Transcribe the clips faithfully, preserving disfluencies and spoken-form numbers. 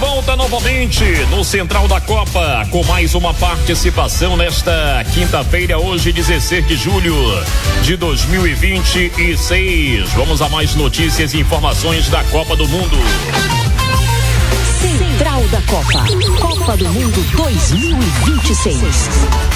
volta novamente no Central da Copa com mais uma participação nesta quinta-feira, hoje dezesseis de julho de dois mil e vinte e seis. Vamos a mais notícias e informações da Copa do Mundo. Central da Copa, Copa do Mundo dois mil e vinte e seis.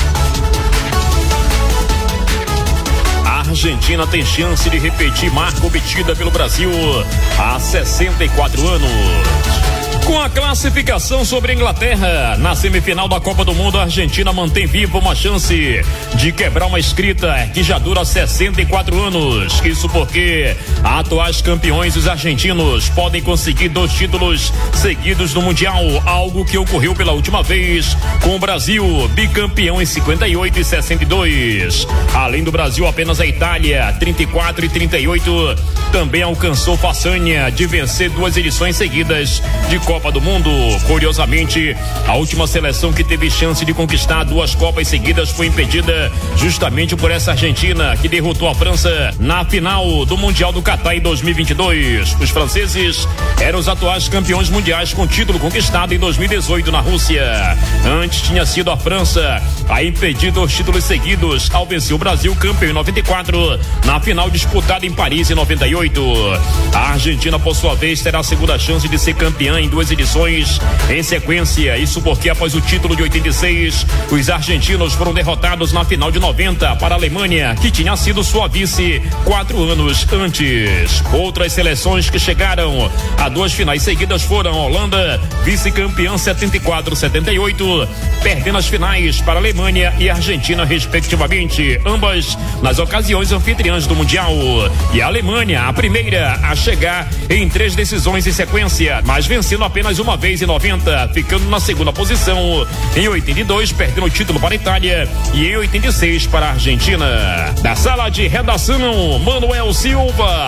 A Argentina tem chance de repetir marca obtida pelo Brasil há sessenta e quatro anos. Com a classificação sobre a Inglaterra na semifinal da Copa do Mundo, a Argentina mantém viva uma chance de quebrar uma escrita que já dura sessenta e quatro anos. Isso porque atuais campeões, os argentinos, podem conseguir dois títulos seguidos no Mundial, algo que ocorreu pela última vez com o Brasil, bicampeão em cinquenta e oito e sessenta e dois. Além do Brasil, apenas a Itália, trinta e quatro e trinta e oito, também alcançou façanha de vencer duas edições seguidas de Copa do Mundo. Curiosamente, a última seleção que teve chance de conquistar duas Copas seguidas foi impedida justamente por essa Argentina, que derrotou a França na final do Mundial do Catar em dois mil e vinte e dois. Os franceses eram os atuais campeões mundiais com título conquistado em dois mil e dezoito na Rússia. Antes tinha sido a França a impedir dois títulos seguidos ao vencer o Brasil, campeão em noventa e quatro, na final disputada em Paris em noventa e oito. A Argentina, por sua vez, terá a segunda chance de ser campeã em duas edições em sequência. Isso porque após o título de oitenta e seis, os argentinos foram derrotados na final de noventa para a Alemanha, que tinha sido sua vice quatro anos antes. Outras seleções que chegaram a duas finais seguidas foram a Holanda, vice-campeã setenta e quatro setenta e oito, perdendo as finais para a Alemanha e a Argentina respectivamente, ambas nas ocasiões anfitriãs do Mundial. E a Alemanha, a primeira a chegar em três decisões em sequência, mas vencendo apenas uma vez em noventa, ficando na segunda posição. Em oitenta e dois, perdendo o título para a Itália, e em oitenta e seis para a Argentina. Da sala de redação, Manuel Silva.